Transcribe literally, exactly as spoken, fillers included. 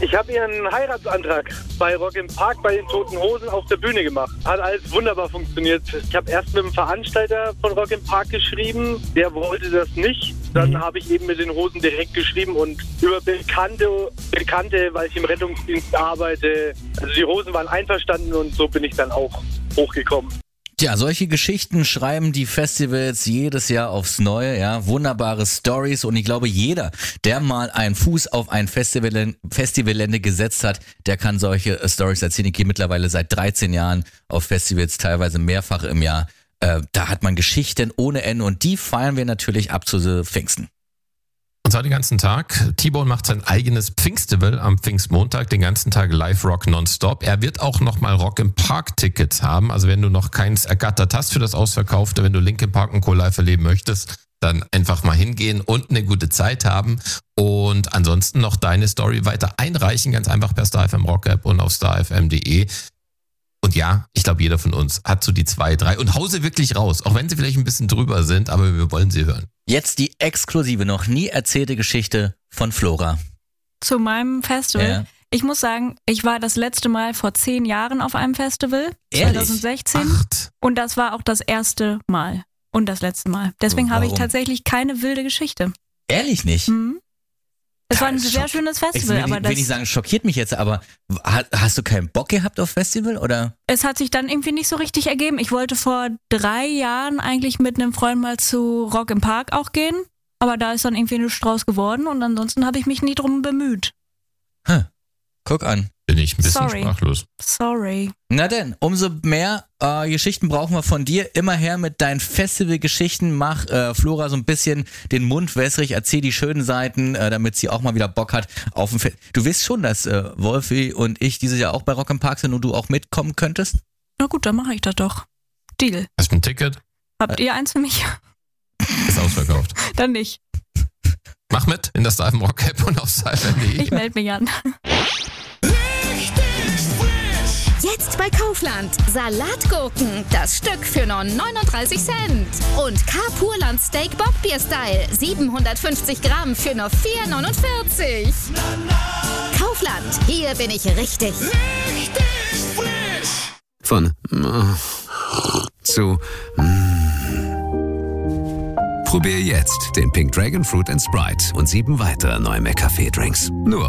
Ich habe ihren Heiratsantrag bei Rock im Park bei den Toten Hosen auf der Bühne gemacht. Hat alles wunderbar funktioniert. Ich habe erst mit dem Veranstalter von Rock im Park geschrieben. Der wollte das nicht. Dann mhm. habe ich eben mit den Hosen direkt geschrieben und über Bekannte, Bekannte, weil ich im Rettungsdienst arbeite. Also die Hosen waren einverstanden und so bin ich dann auch hochgekommen. Tja, solche Geschichten schreiben die Festivals jedes Jahr aufs Neue, ja, wunderbare Stories und ich glaube, jeder, der mal einen Fuß auf ein Festival, Festivalgelände gesetzt hat, der kann solche Stories erzählen. Ich gehe mittlerweile seit dreizehn Jahren auf Festivals, teilweise mehrfach im Jahr. Äh, da hat man Geschichten ohne Ende und die feiern wir natürlich ab zu Pfingsten. Und zwar den ganzen Tag. T-Bone macht sein eigenes Pfingstival am Pfingstmontag, den ganzen Tag Live-Rock nonstop. Er wird auch nochmal Rock im Park-Tickets haben. Also wenn du noch keins ergattert hast für das Ausverkaufte, wenn du Linkin Park und Co. live erleben möchtest, dann einfach mal hingehen und eine gute Zeit haben. Und ansonsten noch deine Story weiter einreichen, ganz einfach per Star F M Rock App und auf star f m punkt d e. Und ja, ich glaube, jeder von uns hat so die zwei, drei und hau sie wirklich raus, auch wenn sie vielleicht ein bisschen drüber sind, aber wir wollen sie hören. Jetzt die exklusive, noch nie erzählte Geschichte von Flora. Zu meinem Festival. Ja. Ich muss sagen, ich war das letzte Mal vor zehn Jahren auf einem Festival. Ehrlich? zwanzig sechzehn. Acht. Und das war auch das erste Mal. Und das letzte Mal. Deswegen habe ich Warum? tatsächlich keine wilde Geschichte. Ehrlich nicht? Mhm. Es war ein Das sehr schock- schönes Ich will, Festival, aber nicht- will das, nicht sagen, schockiert mich jetzt, aber hast, hast du keinen Bock gehabt auf Festival oder? es hat sich dann irgendwie nicht so richtig ergeben. Ich wollte vor drei Jahren eigentlich mit einem Freund mal zu Rock im Park auch gehen, aber da ist dann irgendwie nichts draus geworden und ansonsten habe ich mich nie drum bemüht. Huh. Guck an. Bin ich ein bisschen Sorry. sprachlos. Sorry. Na denn, umso mehr äh, Geschichten brauchen wir von dir. Immer her mit deinen Festival-Geschichten. Mach äh, Flora so ein bisschen den Mund wässrig, erzähl die schönen Seiten, äh, damit sie auch mal wieder Bock hat auf ein Fest. Du weißt schon, dass äh, Wolfi und ich dieses Jahr auch bei Rock im Park sind und du auch mitkommen könntest? Na gut, dann mache ich das doch. Deal. Hast du ein Ticket? Habt ihr eins für mich? Ist ausverkauft. Dann nicht. Mach mit in der Star F M Rock App und auf star f m punkt d e. Ich melde mich an. Jetzt bei Kaufland. Salatgurken, das Stück für nur neununddreißig Cent. Und K-Purland Steak Bockbier Style, siebenhundertfünfzig Gramm für nur vier neunundvierzig. Kaufland, hier bin ich richtig. Von äh, zu mm. Probier jetzt den Pink Dragon Fruit and Sprite und sieben weitere neue McCafé Drinks. Nur